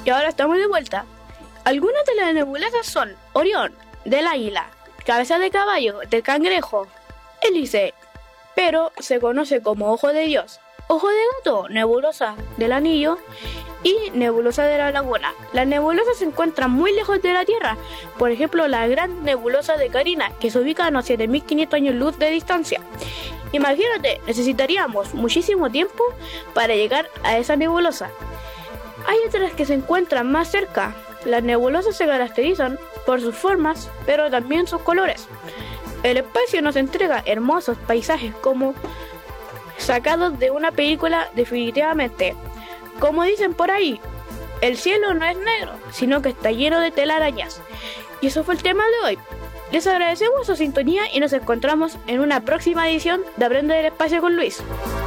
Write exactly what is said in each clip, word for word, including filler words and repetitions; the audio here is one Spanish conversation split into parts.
y ahora estamos de vuelta. Algunas de las nebulosas son Orión, del águila, Cabeza de caballo, del cangrejo, Hélice, pero se conoce como Ojo de Dios, Ojo de gato, nebulosa del anillo y nebulosa de la laguna. Las nebulosas se encuentran muy lejos de la Tierra, por ejemplo la gran nebulosa de Carina, que se ubica a unos siete mil quinientos años luz de distancia. Imagínate, necesitaríamos muchísimo tiempo para llegar a esa nebulosa. Hay otras que se encuentran más cerca. Las nebulosas se caracterizan por sus formas, pero también sus colores. El espacio nos entrega hermosos paisajes como sacados de una película definitivamente. Como dicen por ahí, el cielo no es negro, sino que está lleno de telarañas. Y eso fue el tema de hoy. Les agradecemos su sintonía y nos encontramos en una próxima edición de Aprende del Espacio con Luis.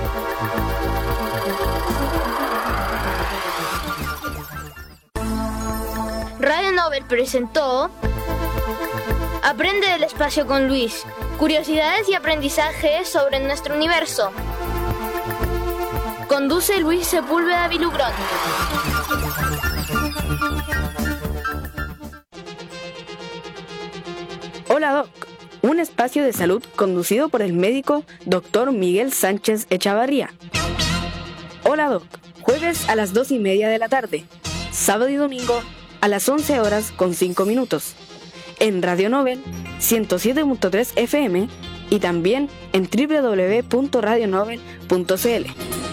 Radio Nobel presentó Aprende del Espacio con Luis. Curiosidades y aprendizajes sobre nuestro universo. Conduce Luis Sepúlveda Vilugrón. Hola Doc, un espacio de salud conducido por el médico doctor Miguel Sánchez Echavarría. Hola Doc, jueves a las dos y media de la tarde, sábado y domingo a las once horas con cinco minutos, en Radio Nobel ciento siete punto tres F M y también en doble u doble u doble u punto radio nobel punto c l.